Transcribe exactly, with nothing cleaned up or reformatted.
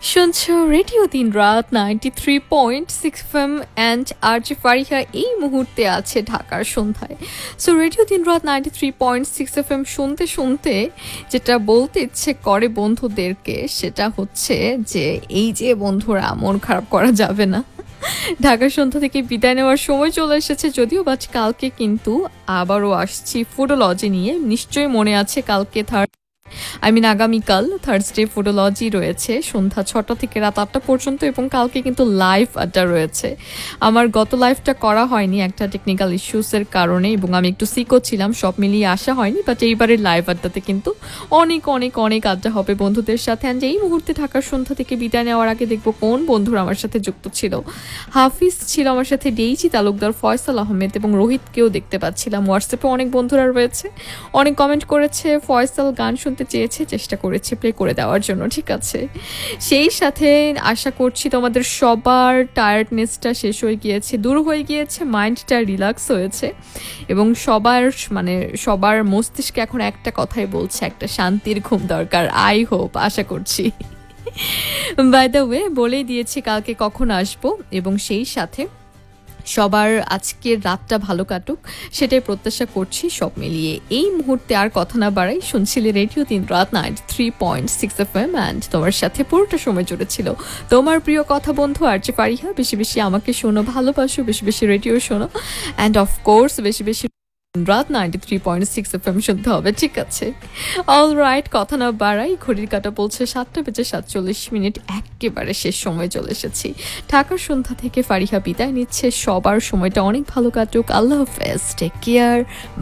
শুনছো রেডিও দিন রাত ninety three point six F M and আর জি ফারিহা এই মুহূর্তে আছে ঢাকার সন্ধ্যায়। সো রেডিও দিন রাত ninety three point six F M শুনতে শুনতে যেটা বলতে ইচ্ছে করে বন্ধুদেরকে সেটা হচ্ছে যে এই যে বন্ধুরা মন খারাপ করা যাবে না, ঢাকার সন্ধ্যা থেকে বিদায় নেওয়ার সময় চলে এসেছে। যদিও বা কালকে কিন্তু আবারও আসছি ফুডোলজি নিয়ে। নিশ্চয়ই মনে আছে কালকে থার্ড আই মিন আগামীকাল থার্সডে ফুডোলজি রয়েছে সন্ধ্যা ছটা থেকে রাত আটটা পর্যন্ত, এবং কালকে কিন্তু লাইভ আড্ডা রয়েছে। আমার গত লাইভটা করা হয়নি একটা টেকনিক্যাল ইস্যুসের কারণে, এবং আমি একটু সিকও ছিলাম, সব মিলিয়ে আসা হয়নি। বাট এইবারের লাইভ আড্ডাতে কিন্তু অনেক অনেক অনেক আড্ডা হবে বন্ধুদের সাথে। অ্যান্ড এই মুহূর্তে ঢাকার সন্ধ্যা থেকে বিদায় নেওয়ার আগে দেখবো কোন বন্ধুরা আমার সাথে যুক্ত ছিল। হাফিজ ছিল আমার সাথে, ডেইজি তালুকদার, ফয়সাল আহমেদ এবং রোহিতকেও দেখতে পাচ্ছিলাম। হোয়াটসঅ্যাপে অনেক বন্ধুরা রয়েছে, অনেক কমেন্ট করেছে। ফয়সাল গান শুনতে চেয়েছে, চেষ্টা করেছি প্লে করে দেওয়ার জন্য, ঠিক আছে। সেই সাথে আশা করছি তোমাদের সবার টায়ার্ডনেসটা শেষ হয়ে গিয়েছে, দূর হয়ে গিয়েছে, মাইন্ডটা রিল্যাক্স হয়েছে, এবং সবার মানে সবার মস্তিষ্কে এখন একটা কথাই বলছে, একটা শান্তির ঘুম দরকার। আই হোপ, আশা করছি। বাই দ্য ওয়ে বলেই দিয়েছি কালকে কখন আসবো, এবং সেই সাথে সবার আজকের রাতটা ভালো কাটুক সেটাই প্রত্যাশা করছি। সব মিলিয়ে এই মুহূর্তে আর কথা না বাড়াই, শুনছিলে রেডিও তিন রাত ninety three point six F M and তোমার সাথে পুরোটা সময় জুড়ে ছিল তোমার প্রিয় কথা বন্ধু আর জি ফারিহা। বেশি বেশি আমাকে শোনো, ভালোবাসো, বেশি বেশি রেডিও শোনো, অ্যান্ড অফকোর্স বেশি বেশি রাত ninety three point six F M শুনতে হবে, ঠিক আছে। অল রাইট, কথা না বাড়াই, ঘড়ির কাটা বলছে সাতটা বেজে সাতচল্লিশ মিনিট, একেবারে শেষ সময় চলে এসেছি। ঢাকার সন্ধ্যা থেকে ফারিহা বিদায় নিচ্ছে। সবার সময়টা অনেক ভালো কাটুক। আল্লাহ হাফেজ, টেক কেয়ার।